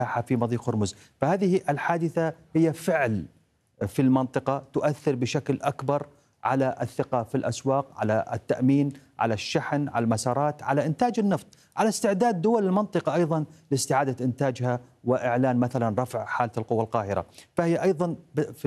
في مضيق هرمز. فهذه الحادثة هي فعل في المنطقة تؤثر بشكل أكبر على الثقة في الأسواق، على التأمين، على الشحن، على المسارات، على إنتاج النفط، على استعداد دول المنطقة أيضا لاستعادة إنتاجها وإعلان مثلا رفع حالة القوى القاهرة. فهي أيضا في